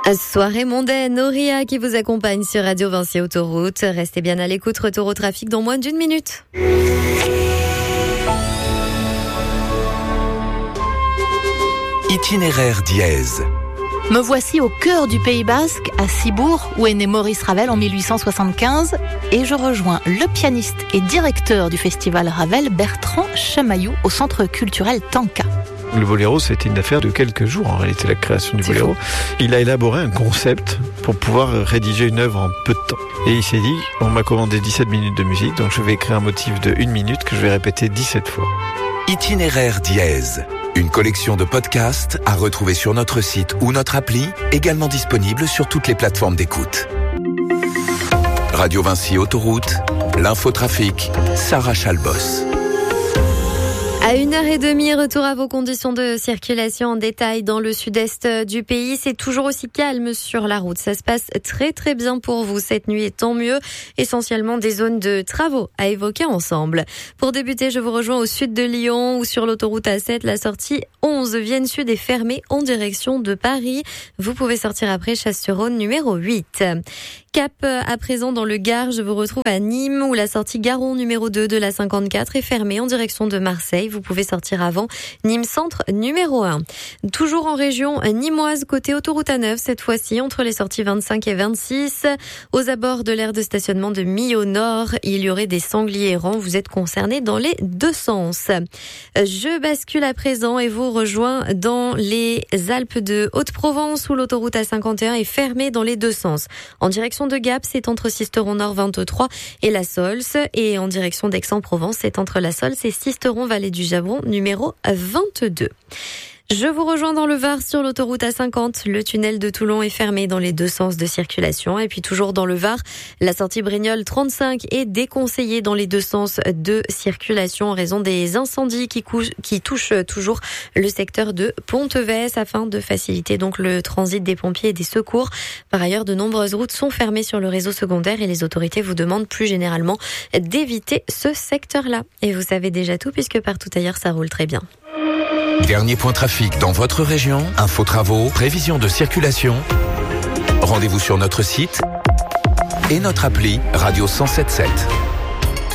Soirée mondaine, Auria qui vous accompagne sur Radio Vinci Autoroute. Restez bien à l'écoute, retour au trafic dans moins d'1 minute. Itinéraire dièse. Me voici au cœur du Pays Basque, à Cibourg, où est né Maurice Ravel en 1875, et je rejoins le pianiste et directeur du festival Ravel, Bertrand Chamaillou, au centre culturel Tanka. Le boléro, c'était une affaire de quelques jours, en réalité, la création du boléro. Il a élaboré un concept pour pouvoir rédiger une œuvre en peu de temps. Et il s'est dit, on m'a commandé 17 minutes de musique, donc je vais écrire un motif de 1 minute que je vais répéter 17 fois. Itinéraire dièse. Une collection de podcasts à retrouver sur notre site ou notre appli, également disponible sur toutes les plateformes d'écoute. Radio Vinci Autoroute, l'infotrafic, Sarah Chalbos. À 1h30, retour à vos conditions de circulation en détail dans le sud-est du pays. C'est toujours aussi calme sur la route. Ça se passe très très bien pour vous cette nuit et tant mieux. Essentiellement des zones de travaux à évoquer ensemble. Pour débuter, je vous rejoins au sud de Lyon où sur l'autoroute A7, la sortie 11 Vienne Sud est fermée en direction de Paris. Vous pouvez sortir après Chasse-sur-Rhône numéro 8. Cap à présent dans le Gard, je vous retrouve à Nîmes où la sortie Garon numéro 2 de la 54 est fermée en direction de Marseille. Vous pouvez sortir avant Nîmes Centre numéro 1. Toujours en région nîmoise côté autoroute A9 cette fois-ci entre les sorties 25 et 26. Aux abords de l'aire de stationnement de Millau Nord, il y aurait des sangliers errants. Vous êtes concernés dans les deux sens. Je bascule à présent et vous rejoins dans les Alpes de Haute-Provence où l'autoroute A51 est fermée dans les deux sens. En direction de Gap, c'est entre Sisteron Nord 23 et La Sols. Et en direction d'Aix-en-Provence, c'est entre La Sols et Sisteron Vallée du Javron numéro 22. Je vous rejoins dans le Var sur l'autoroute A50. Le tunnel de Toulon est fermé dans les deux sens de circulation. Et puis toujours dans le Var, la sortie Brignoles 35 est déconseillée dans les deux sens de circulation en raison des incendies qui touchent toujours le secteur de Pontevès afin de faciliter donc le transit des pompiers et des secours. Par ailleurs, de nombreuses routes sont fermées sur le réseau secondaire et les autorités vous demandent plus généralement d'éviter ce secteur-là. Et vous savez déjà tout puisque partout ailleurs ça roule très bien. Dernier point trafic dans votre région, info travaux, prévision de circulation. Rendez-vous sur notre site et notre appli Radio 107.7.